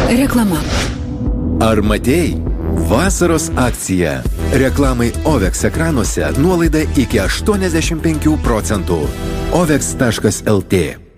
Reklama. Ar matei? Vasaros akcija. Reklamai OVEX ekranuose nuolaida iki 85%. OVEX.lt